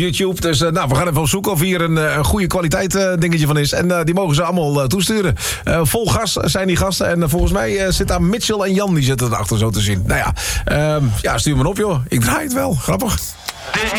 YouTube. Dus we gaan even zoeken of hier een goede kwaliteit dingetje van is. En die mogen ze allemaal toesturen. Vol gas zijn die gasten. En volgens mij zit daar Mitchell en Jan, die zitten erachter zo te zien. Nou ja, stuur me op joh. Ik draai het wel. Grappig.